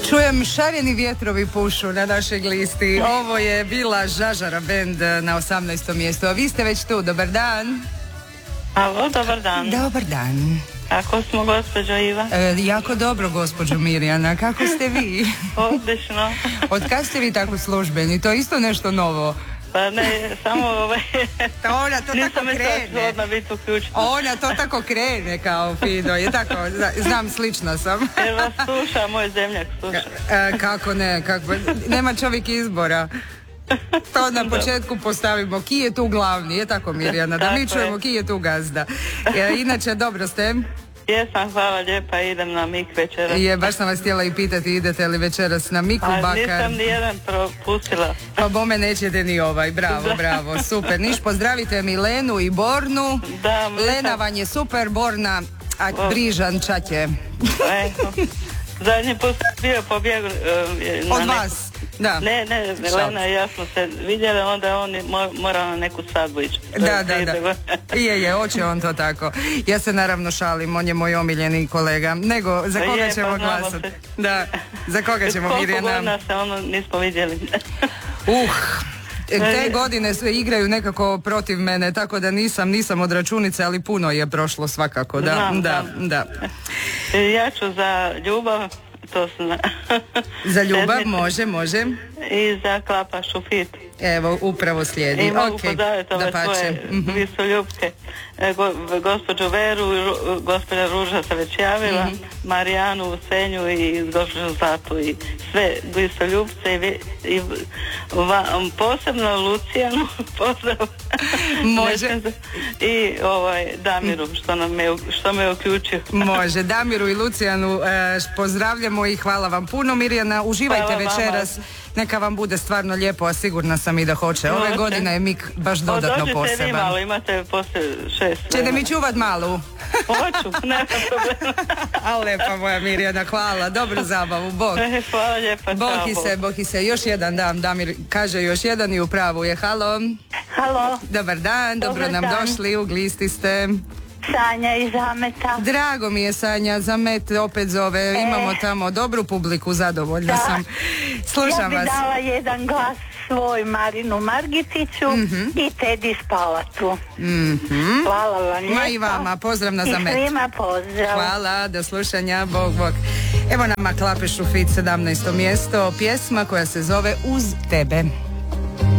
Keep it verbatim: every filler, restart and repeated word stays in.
Čujem šareni vjetrovi pušu na našoj listi. Ovo je bila Žažara band na osamnaestom mjestu, a vi ste već tu. Dobar dan. Alo, dobar dan. Dobar dan. Kako smo, gospođo Iva? E, jako dobro, gospođo Mirjana. Kako ste vi? Odlično. Od kad ste vi tako službeni? To je isto nešto novo. Pa ne, samo ovaj... Ona to tako krene. Odmah biti uključena. Ona to tako krene kao fino. Je tako, znam, slična sam. Jer vas sluša, moj zemljak sluša. E, kako ne, kako, nema čovjek izbora. To na početku postavimo. Ki je tu glavni, je tako, Mirjana? Da mi čujemo ki je tu gazda. E, inače, dobro ste? Jesam, hvala lijepa, idem na Mik večeras. Je, baš sam vas htjela i pitati, idete li večeras na Miku A, Bakar? nisam ni jedan propustila. Pa bome nećete ni ovaj, bravo, da. bravo, super. Niš, pozdravite mi Lenu i Bornu. Da, Lena vam je super, Borna, a o. Brižan čaće. Zadnji put bio pobjeg uh, od neku... vas. Da. Ne, ne, Lena i ja smo se vidjeli, onda on mora na neku svadbu ići. Da, da, da. Je, je, hoće on to tako. Ja se naravno šalim, on je moj omiljeni kolega. Nego, za koga je, ćemo pa glasati? Da, za koga ćemo, Mirjana? Koliko godina se ono nismo vidjeli. Uh, te godine sve igraju nekako protiv mene, tako da nisam, nisam od računice, ali puno je prošlo svakako. Da, znam, da, znam. da. Ja ću za ljubav. To zna. Za ljubav, može, može. I za Klapa Šufit. Evo, upravo slijedi. I mogu okay. podaviti ove da svoje mm-hmm. visoljubke. Go, gospođu Veru, gospođa Ruža se već javila, mm-hmm. Marijanu, Senju i gospođu Zatu i sve visoljubce i, i va, posebno Lucijanu, pozdrav. Može. I ovaj, Damiru, što, nam je, što me je uključio. Može, Damiru i Lucijanu eh, pozdravljamo i hvala vam puno, Mirjana. Uživajte hvala večeras. Vama. Neka vam bude stvarno lijepo, a sigurna sam i da hoće. Ove godine je Mik baš dodatno poseban. Dođite vi malo, imate poslije šest. Čete mi čuvat malu? Hoću, nema problema. A lepa moja Mirjana, hvala, dobru zabavu, Bog. Hvala lijepa, Bohi se, bohi se, još jedan dan, Damir kaže još jedan i u pravu je, halo. Halo. Dobar dan, dobro Dobar nam dan. došli, u glisti ste. Sanja iz Zameta. Drago mi je, Sanja, Zamet opet zove, e, imamo tamo dobru publiku, zadovoljna da. sam. Slušam ja bi vas. Ja bi dala jedan glas svoj Marinu Margitiću mm-hmm. i Tedi Spalatu. Mm-hmm. Hvala vam lijepo. Ma i vama, pozdrav na Zamet. I svima pozdrav. Hvala, do slušanja, Bog, Bog. Evo nama Klape Šufit, sedamnaesto mjesto, pjesma koja se zove Uz tebe.